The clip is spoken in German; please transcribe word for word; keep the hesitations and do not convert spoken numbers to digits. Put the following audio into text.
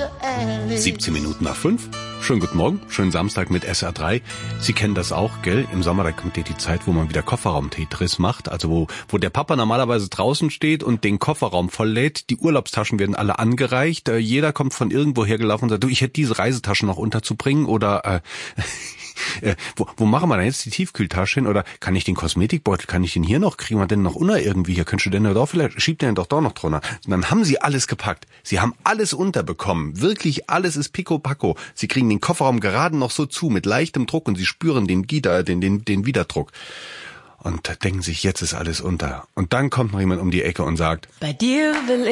siebzehn Minuten nach fünf. Schönen guten Morgen, schönen Samstag mit S R drei. Sie kennen das auch, gell? Im Sommer, da kommt ja die Zeit, wo man wieder Kofferraum-Tetris macht. Also wo, wo der Papa normalerweise draußen steht und den Kofferraum volllädt. Die Urlaubstaschen werden alle angereicht. Äh, jeder kommt von irgendwo hergelaufen und sagt, du, ich hätte diese Reisetaschen noch unterzubringen. Oder äh, äh, wo, wo machen wir denn jetzt die Tiefkühltasche hin? Oder kann ich den Kosmetikbeutel, kann ich den hier noch kriegen? Wir denn noch unter irgendwie hier? Könntest du denn doch vielleicht, schiebt den doch doch noch drunter. Und dann haben sie alles gepackt. Sie haben alles unterbekommen. Wirklich alles ist Pico-Paco. Sie kriegen den Kofferraum gerade noch so zu, mit leichtem Druck, und sie spüren den Gitter, den, den, den Widerdruck. Und denken sich, jetzt ist alles unter. Und dann kommt noch jemand um die Ecke und sagt, bei dir will